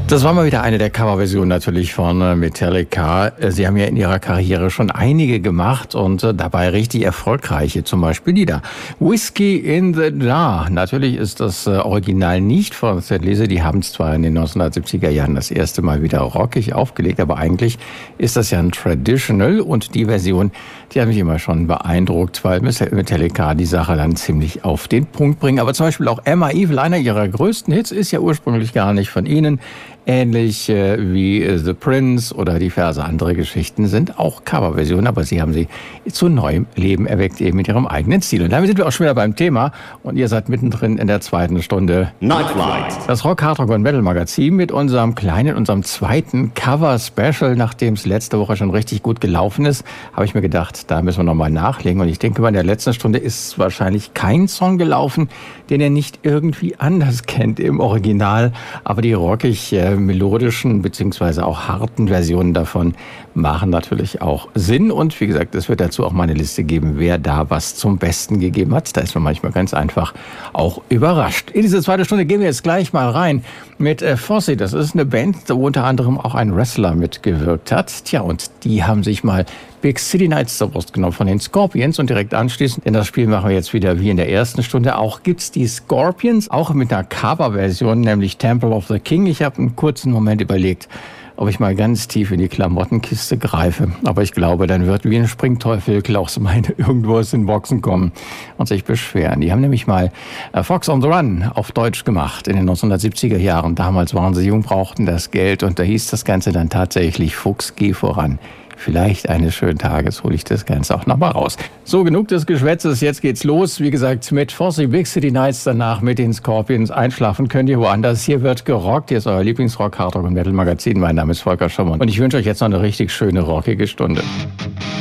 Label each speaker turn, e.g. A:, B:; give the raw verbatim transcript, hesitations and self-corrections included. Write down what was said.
A: Das war mal wieder eine der Coverversionen natürlich von Metallica. Sie haben ja in ihrer Karriere schon einige gemacht und dabei richtig erfolgreiche, zum Beispiel die da. Whiskey in the Jar. Natürlich ist das Original nicht von Thin Lizzy. Die haben es zwar in den neunzehnhundertsiebziger Jahren das erste Mal wieder rockig aufgelegt, aber eigentlich ist das ja ein Traditional und die Version, die hat mich immer schon beeindruckt, weil Metallica die Sache dann ziemlich auf den Punkt bringen. Aber zum Beispiel auch Emma Evil, einer ihrer größten Hits, ist ja ursprünglich gar nicht von ihnen. Ähnlich äh, wie äh, The Prince oder diverse andere Geschichten sind auch Coverversionen, aber sie haben sie zu neuem Leben erweckt, eben mit ihrem eigenen Stil. Und damit sind wir auch schon wieder beim Thema und ihr seid mittendrin in der zweiten Stunde
B: Nightlight.
A: Das Rock, Hard Rock und Metal Magazin mit unserem kleinen, unserem zweiten Cover-Special. Nachdem es letzte Woche schon richtig gut gelaufen ist, habe ich mir gedacht, da müssen wir nochmal nachlegen. Und ich denke mal, in der letzten Stunde ist wahrscheinlich kein Song gelaufen, den ihr nicht irgendwie anders kennt im Original, aber die rockig äh, melodischen beziehungsweise auch harten Versionen davon machen natürlich auch Sinn. Und wie gesagt, es wird dazu auch mal eine Liste geben, wer da was zum Besten gegeben hat. Da ist man manchmal ganz einfach auch überrascht. In diese zweite Stunde gehen wir jetzt gleich mal rein mit äh, Fozzy. Das ist eine Band, wo unter anderem auch ein Wrestler mitgewirkt hat. Tja, und die haben sich mal Big City Nights zur Brust genommen von den Scorpions und direkt anschließend, denn das Spiel machen wir jetzt wieder wie in der ersten Stunde, auch gibt's die Scorpions, auch mit einer Coverversion, nämlich Temple of the King. Ich habe einen kurzen Moment überlegt, ob ich mal ganz tief in die Klamottenkiste greife. Aber ich glaube, dann wird wie ein Springteufel Klaus Meine irgendwo aus den Boxen kommen und sich beschweren. Die haben nämlich mal Fox on the Run auf Deutsch gemacht in den neunzehnhundertsiebziger Jahren. Damals waren sie jung, brauchten das Geld und da hieß das Ganze dann tatsächlich Fuchs, geh voran. Vielleicht eines schönen Tages hole ich das Ganze auch nochmal raus. So, genug des Geschwätzes, jetzt geht's los. Wie gesagt, mit Fozzy, Big City Nights, danach mit den Scorpions. Einschlafen könnt ihr woanders. Hier wird gerockt. Hier ist euer Lieblingsrock, Hard Rock und Metal Magazin. Mein Name ist Volker Schumann und ich wünsche euch jetzt noch eine richtig schöne, rockige Stunde.